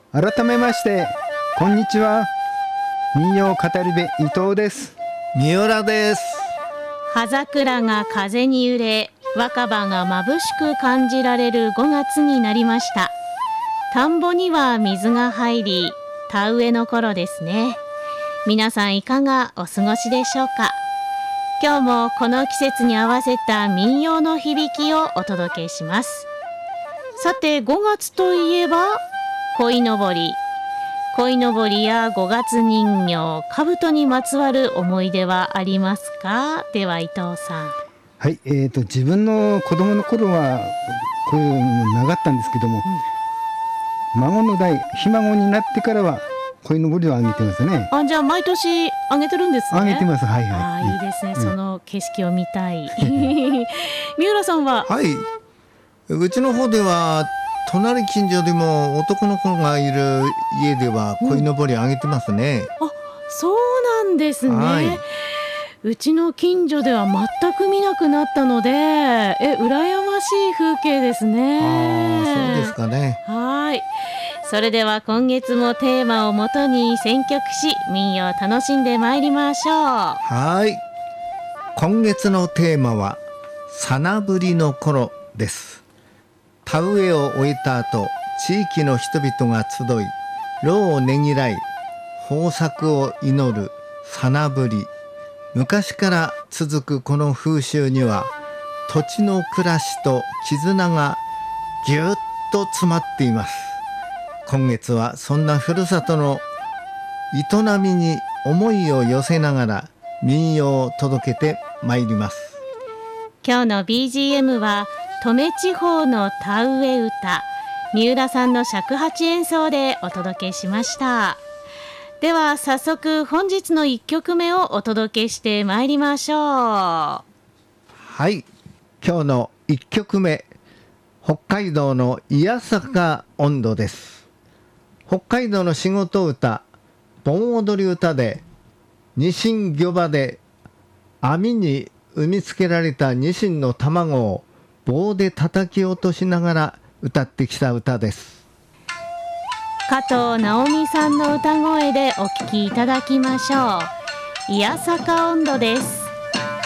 改めましてこんにちは。民謡語り部伊藤です。 三浦です。 葉桜が風に揺れ、若葉が眩しく感じられる5月になりました。田んぼには水が入り、田植えの頃ですね。皆さんいかがお過ごしでしょうか。今日もこの季節に合わせた民謡の響きをお届けします。さて、5月といえば鯉のぼりや5月人形、兜にまつわる思い出はありますか。では伊藤さん。 はい、自分の子供の頃はこういうのなかったんですけども、孫の代、ひ孫になってからは鯉のぼりをあげてますね。 じゃあ毎年あげてるんですね。 あげてます。はいはい。 いいですね、その景色を見たい三浦さんは。 はい、うちの方では隣近所でも男の子がいる家では鯉のぼりあげてますね。 そうなんですね、 はい、 うちの近所では全く見なくなったので、羨ましい風景ですね。 そうですかね。 はい、それでは今月もテーマをもとに選曲し、民謡を楽しんでまいりましょう。 はい、今月のテーマはさなぶりの頃です。田植えを終えた後、地域の人々が集い、労をねぎらい、豊作を祈るさなぶり。昔から続くこの風習には、土地の暮らしと絆がぎゅっと詰まっています。今月はそんなふるさとの営みに思いを寄せながら民謡を届けてまいります。 今日の BGM は登米地方の田植え歌、三浦さんの尺八演奏でお届けしました。では早速本日の1曲目をお届けしてまいりましょう。 はい、今日の1曲目、北海道のいやさか音頭です。北海道の仕事歌、盆踊り歌で、ニシン漁場で網に産みつけられたニシンの卵を棒で叩き落としながら歌ってきた歌です。 加藤直美さんの歌声でお聴きいただきましょう。いやさか音頭です。